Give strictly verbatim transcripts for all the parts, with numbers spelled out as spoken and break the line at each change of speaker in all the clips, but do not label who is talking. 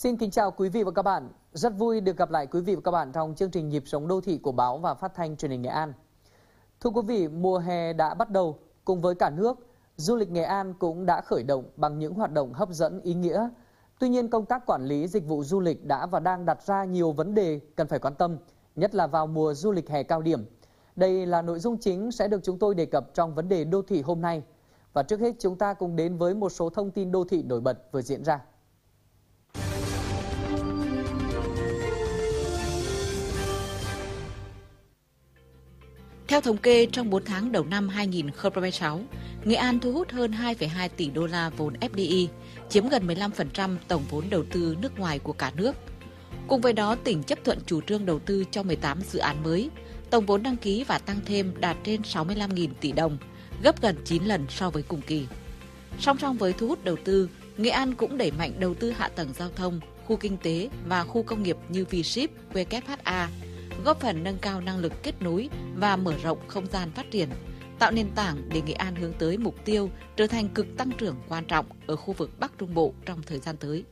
Xin kính chào quý vị và các bạn. Rất vui được gặp lại quý vị và các bạn trong chương trình Nhịp sống đô thị của báo và phát thanh truyền hình Nghệ An. Thưa quý vị, mùa hè đã bắt đầu, cùng với cả nước, du lịch Nghệ An cũng đã khởi động bằng những hoạt động hấp dẫn ý nghĩa. Tuy nhiên, công tác quản lý dịch vụ du lịch đã và đang đặt ra nhiều vấn đề cần phải quan tâm, nhất là vào mùa du lịch hè cao điểm. Đây là nội dung chính sẽ được chúng tôi đề cập trong vấn đề đô thị hôm nay. Và trước hết chúng ta cùng đến với một số thông tin đô thị nổi bật vừa diễn ra.
Theo thống kê, trong bốn tháng đầu năm hai nghìn không trăm hai mươi sáu, Nghệ An thu hút hơn hai phẩy hai tỷ đô la vốn ép đê i, chiếm gần mười lăm phần trăm tổng vốn đầu tư nước ngoài của cả nước. Cùng với đó, tỉnh chấp thuận chủ trương đầu tư cho mười tám dự án mới, tổng vốn đăng ký và tăng thêm đạt trên sáu mươi lăm nghìn tỷ đồng, gấp gần chín lần so với cùng kỳ. Song song với thu hút đầu tư, Nghệ An cũng đẩy mạnh đầu tư hạ tầng giao thông, khu kinh tế và khu công nghiệp như V-Ship, W H A, góp phần nâng cao năng lực kết nối và mở rộng không gian phát triển, tạo nền tảng để Nghệ An hướng tới mục tiêu trở thành cực tăng trưởng quan trọng ở khu vực Bắc Trung Bộ trong thời gian tới.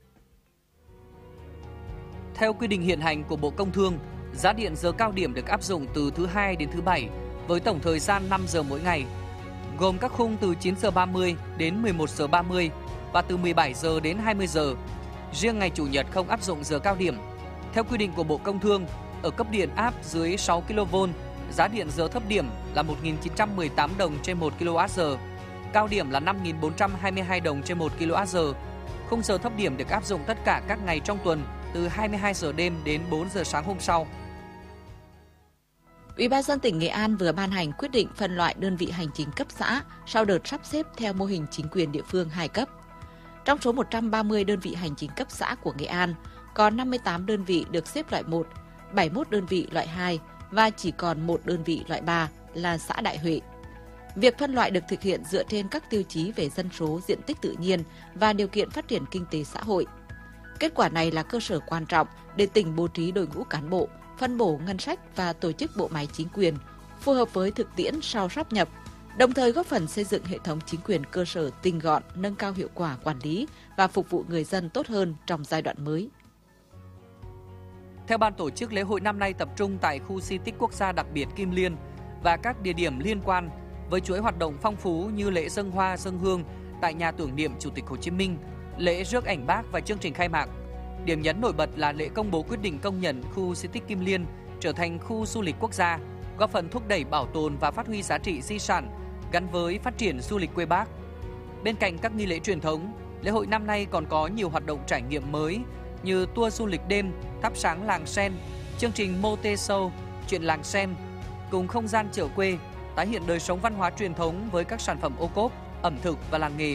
Theo quy định hiện hành của Bộ Công Thương, giá điện giờ cao điểm được áp dụng từ thứ hai đến thứ bảy với tổng thời gian năm giờ mỗi ngày, gồm các khung từ chín giờ ba mươi đến mười một giờ ba mươi và từ mười bảy giờ đến hai mươi giờ. Riêng ngày Chủ nhật không áp dụng giờ cao điểm. Theo quy định của Bộ Công Thương, ở cấp điện áp dưới sáu ki lô vôn, giá điện giờ thấp điểm là một nghìn chín trăm mười tám đồng trên một ki lô oát giờ, cao điểm là năm nghìn bốn trăm hai mươi hai đồng trên một ki lô oát giờ. Khung giờ thấp điểm được áp dụng tất cả các ngày trong tuần từ hai mươi hai giờ đêm đến bốn giờ sáng hôm sau.
Ủy ban nhân dân tỉnh Nghệ An vừa ban hành quyết định phân loại đơn vị hành chính cấp xã sau đợt sắp xếp theo mô hình chính quyền địa phương hai cấp. Trong số một trăm ba mươi đơn vị hành chính cấp xã của Nghệ An, có năm mươi tám đơn vị được xếp loại một, bảy mươi mốt đơn vị loại hai và chỉ còn một đơn vị loại ba là xã Đại Huệ. Việc phân loại được thực hiện dựa trên các tiêu chí về dân số, diện tích tự nhiên và điều kiện phát triển kinh tế xã hội. Kết quả này là cơ sở quan trọng để tỉnh bố trí đội ngũ cán bộ, phân bổ ngân sách và tổ chức bộ máy chính quyền phù hợp với thực tiễn sau sáp nhập, đồng thời góp phần xây dựng hệ thống chính quyền cơ sở tinh gọn, nâng cao hiệu quả quản lý và phục vụ người dân tốt hơn trong giai đoạn mới.
Theo ban tổ chức, lễ hội năm nay tập trung tại khu di tích quốc gia đặc biệt Kim Liên và các địa điểm liên quan với chuỗi hoạt động phong phú như lễ dâng hoa, dâng hương tại nhà tưởng niệm Chủ tịch Hồ Chí Minh, lễ rước ảnh Bác và chương trình khai mạc. Điểm nhấn nổi bật là lễ công bố quyết định công nhận khu di tích Kim Liên trở thành khu du lịch quốc gia, góp phần thúc đẩy bảo tồn và phát huy giá trị di sản gắn với phát triển du lịch quê Bác. Bên cạnh các nghi lễ truyền thống, lễ hội năm nay còn có nhiều hoạt động trải nghiệm mới như tour du lịch đêm, thắp sáng làng sen, chương trình Mote Show, chuyện làng sen, cùng không gian chợ quê, tái hiện đời sống văn hóa truyền thống với các sản phẩm ô cốp, ẩm thực và làng nghề.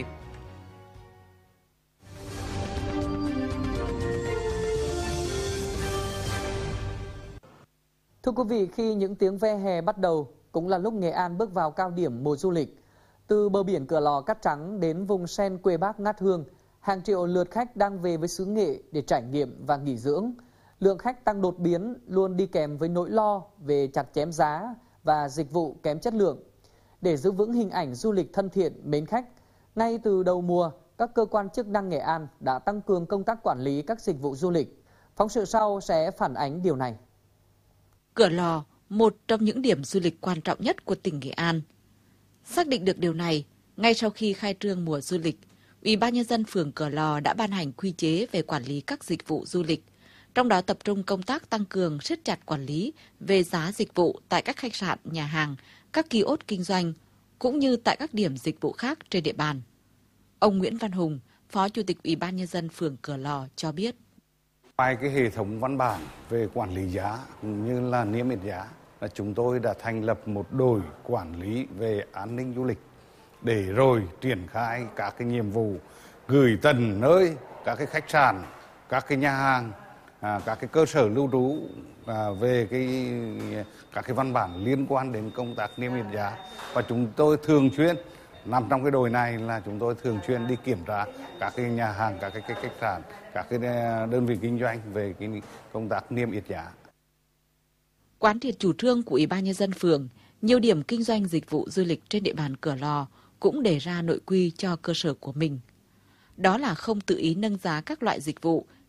Thưa quý vị, khi những tiếng ve hè bắt đầu, cũng là lúc Nghệ An bước vào cao điểm mùa du lịch. Từ bờ biển Cửa Lò Cát Trắng đến vùng sen quê Bác ngát hương, hàng triệu lượt khách đang về với xứ Nghệ để trải nghiệm và nghỉ dưỡng. Lượng khách tăng đột biến luôn đi kèm với nỗi lo về chặt chém giá và dịch vụ kém chất lượng. Để giữ vững hình ảnh du lịch thân thiện, mến khách, ngay từ đầu mùa, các cơ quan chức năng Nghệ An đã tăng cường công tác quản lý các dịch vụ du lịch. Phóng sự sau sẽ phản ánh điều này.
Cửa Lò, một trong những điểm du lịch quan trọng nhất của tỉnh Nghệ An. Xác định được điều này, ngay sau khi khai trương mùa du lịch, Ủy ban nhân dân phường Cửa Lò đã ban hành quy chế về quản lý các dịch vụ du lịch, trong đó tập trung công tác tăng cường siết chặt quản lý về giá dịch vụ tại các khách sạn, nhà hàng, các kiosk kinh doanh, cũng như tại các điểm dịch vụ khác trên địa bàn. Ông Nguyễn Văn Hùng, Phó Chủ tịch Ủy ban nhân dân phường Cửa Lò cho biết.
Ngoài cái hệ thống văn bản về quản lý giá cũng như là niêm yết giá, là chúng tôi đã thành lập một đội quản lý về an ninh du lịch để rồi triển khai các cái nhiệm vụ gửi tận nơi các cái khách sạn, các cái nhà hàng, à, các cái cơ sở lưu trú à, về cái các cái văn bản liên quan đến công tác niêm yết giá. Và chúng tôi thường xuyên nằm trong cái đội này là chúng tôi thường xuyên đi kiểm tra các cái nhà hàng, các cái, cái khách sạn, các cái đơn vị kinh doanh về cái công tác niêm yết giá.
Quán triệt chủ trương của Ủy ban nhân dân phường, nhiều điểm kinh doanh dịch vụ du lịch trên địa bàn Cửa Lò cũng đề ra nội quy cho cơ sở của mình. Đó là không tự ý nâng giá các loại dịch vụ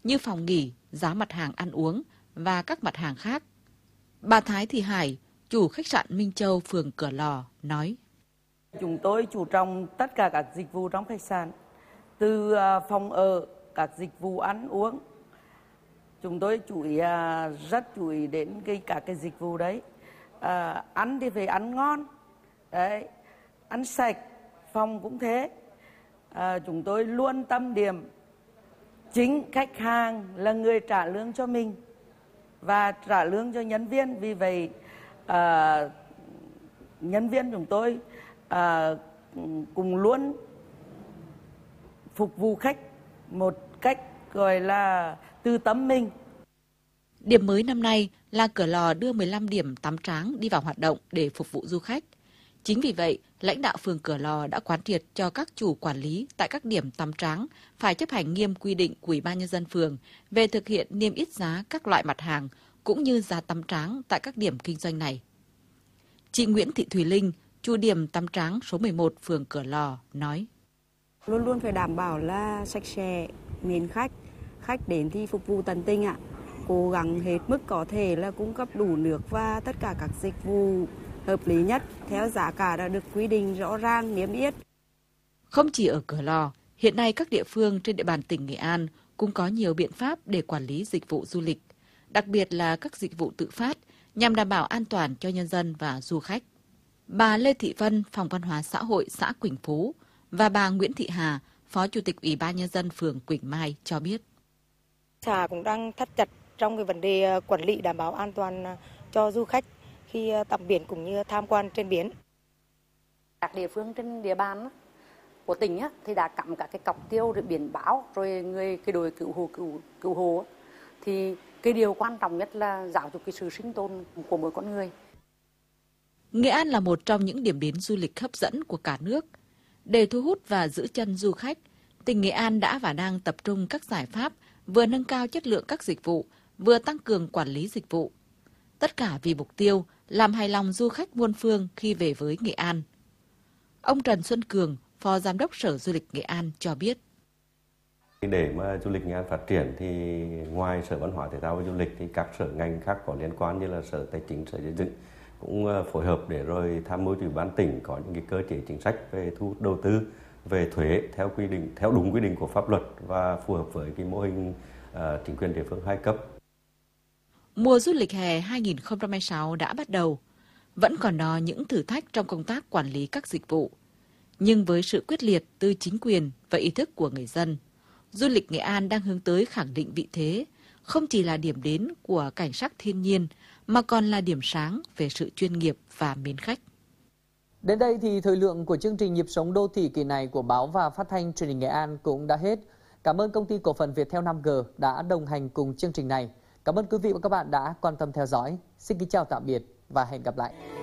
như phòng nghỉ, giá mặt hàng ăn uống và các mặt hàng khác. Bà Thái Thị Hải, chủ khách sạn Minh Châu, phường Cửa Lò, nói:
Chúng tôi chú trọng tất cả các dịch vụ trong khách sạn, từ phòng ở, các dịch vụ ăn uống. Chúng tôi chú ý, rất chú ý đến cái, cả cái dịch vụ đấy. À, ăn thì phải ăn ngon, đấy, ăn sạch, phòng cũng thế. À, chúng tôi luôn tâm điểm chính khách hàng là người trả lương cho mình và trả lương cho nhân viên. Vì vậy à, nhân viên chúng tôi à, cùng luôn phục vụ khách một cách gọi là từ tấm mình.
Điểm mới năm nay là Cửa Lò đưa mười lăm điểm tắm tráng đi vào hoạt động để phục vụ du khách. Chính vì vậy, lãnh đạo phường Cửa Lò đã quán triệt cho các chủ quản lý tại các điểm tắm tráng phải chấp hành nghiêm quy định của Ủy ban Nhân dân phường về thực hiện niêm yết giá các loại mặt hàng cũng như giá tắm tráng tại các điểm kinh doanh này. Chị Nguyễn Thị Thùy Linh, chủ điểm tắm tráng số mười một phường Cửa Lò, nói:
Luôn luôn phải đảm bảo là sạch sẽ, mến khách, khách đến thì phục vụ tận tình ạ. Cố gắng hết mức có thể là cung cấp đủ nước và tất cả các dịch vụ hợp lý nhất theo giá cả đã được quy định rõ ràng, niêm yết.
Không chỉ ở Cửa Lò, hiện nay các địa phương trên địa bàn tỉnh Nghệ An cũng có nhiều biện pháp để quản lý dịch vụ du lịch, đặc biệt là các dịch vụ tự phát nhằm đảm bảo an toàn cho nhân dân và du khách. Bà Lê Thị Vân, Phòng Văn hóa Xã hội xã Quỳnh Phú và bà Nguyễn Thị Hà, Phó Chủ tịch Ủy ban Nhân dân phường Quỳnh Mai cho biết:
Xã cũng đang thắt chặt trong cái vấn đề quản lý đảm bảo an toàn cho du khách khi tắm biển cũng như tham quan trên biển.
Các địa phương trên địa bàn của tỉnh thì đã cắm các cái cọc tiêu rồi biển báo rồi người cái đội cứu hộ cứu cứu hộ thì cái điều quan trọng nhất là giáo dục cái sự sinh tồn của mỗi con người.
Nghệ An là một trong những điểm đến du lịch hấp dẫn của cả nước. Để thu hút và giữ chân du khách, tỉnh Nghệ An đã và đang tập trung các giải pháp vừa nâng cao chất lượng các dịch vụ, vừa tăng cường quản lý dịch vụ. Tất cả vì mục tiêu làm hài lòng du khách muôn phương khi về với Nghệ An. Ông Trần Xuân Cường, Phó Giám đốc Sở Du lịch Nghệ An cho biết:
Để mà du lịch Nghệ An phát triển thì ngoài Sở Văn hóa Thể thao và Du lịch thì các sở ngành khác có liên quan như là Sở Tài chính, Sở Xây dựng cũng phối hợp để rồi tham mưu cho Ủy ban tỉnh có những cái cơ chế chính sách về thu hút đầu tư, về thuế theo quy định, theo đúng quy định của pháp luật và phù hợp với cái mô hình uh, chính quyền địa phương hai cấp.
Mùa du lịch hè hai nghìn không trăm hai mươi sáu đã bắt đầu. Vẫn còn đó những thử thách trong công tác quản lý các dịch vụ. Nhưng với sự quyết liệt từ chính quyền và ý thức của người dân, du lịch Nghệ An đang hướng tới khẳng định vị thế, không chỉ là điểm đến của cảnh sắc thiên nhiên, mà còn là điểm sáng về sự chuyên nghiệp và mến khách.
Đến đây thì thời lượng của chương trình Nhịp sống đô thị kỳ này của báo và phát thanh truyền hình Nghệ An cũng đã hết. Cảm ơn công ty cổ phần Viettel năm G đã đồng hành cùng chương trình này. Cảm ơn quý vị và các bạn đã quan tâm theo dõi. Xin kính chào tạm biệt và hẹn gặp lại.